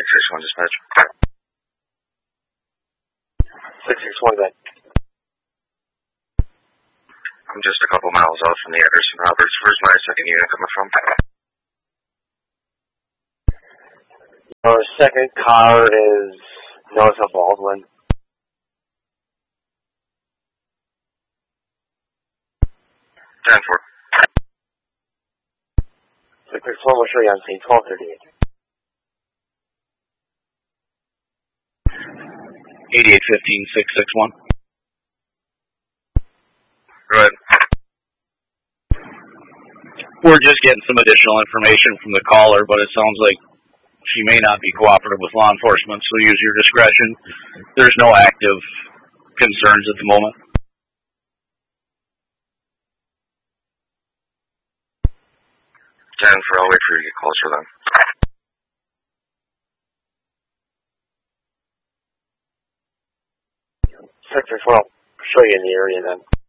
661 dispatch. 661 then. I'm just a couple miles off from the address in Roberts. Where's my second unit coming from? Your second car is north of Baldwin. 10-4. 661 will show you on scene 1238. 8815 661. Go ahead. We're just getting some additional information from the caller, but it sounds like she may not be cooperative with law enforcement, so use your discretion. There's no active concerns at the moment. 10-4, I'll wait for you to get closer then. 661 will show you in the area then.